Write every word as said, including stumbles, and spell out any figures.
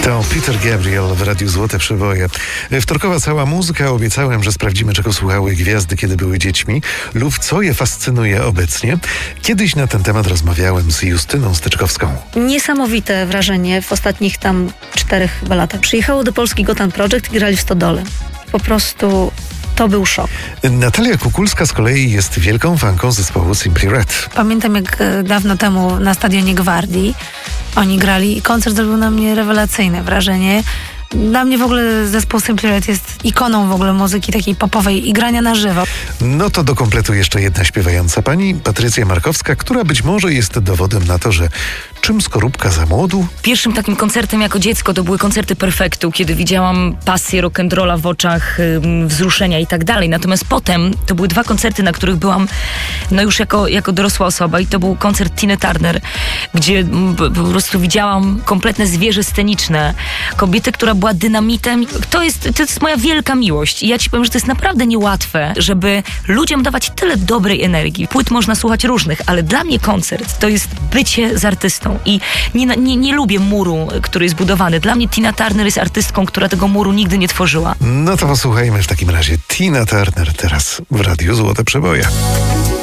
To Peter Gabriel w Radiu Złote Przeboje. Wtorkowa cała muzyka. Obiecałem, że sprawdzimy, czego słuchały gwiazdy, kiedy były dziećmi lub co je fascynuje obecnie. Kiedyś na ten temat rozmawiałem z Justyną Styczkowską. Niesamowite wrażenie w ostatnich tam czterech chyba latach. Przyjechało do Polski Gotham Project i grali w Stodole. Po prostu to był szok. Natalia Kukulska z kolei jest wielką fanką zespołu Simply Red. Pamiętam, jak e, dawno temu na stadionie Gwardii oni grali i koncert zrobił na mnie rewelacyjne wrażenie. Dla mnie w ogóle zespół Simply Red jest ikoną w ogóle muzyki takiej popowej i grania na żywo. No to do kompletu jeszcze jedna śpiewająca pani, Patrycja Markowska, która być może jest dowodem na to, że czym skorupka za młodu? Pierwszym takim koncertem jako dziecko to były koncerty Perfektu, kiedy widziałam pasję rock'n'rolla w oczach, ym, wzruszenia i tak dalej. Natomiast potem to były dwa koncerty, na których byłam no już jako, jako dorosła osoba i to był koncert Tiny Turner, gdzie m, po prostu widziałam kompletne zwierzę sceniczne, kobietę, która była dynamitem. To jest, to jest moja wielka miłość i ja ci powiem, że to jest naprawdę niełatwe, żeby ludziom dawać tyle dobrej energii. Płyt można słuchać różnych, ale dla mnie koncert to jest bycie z artystą i nie, nie, nie lubię muru, który jest budowany. Dla mnie Tina Turner jest artystką, która tego muru nigdy nie tworzyła. No to posłuchajmy w takim razie Tina Turner teraz w Radiu Złote Przeboje.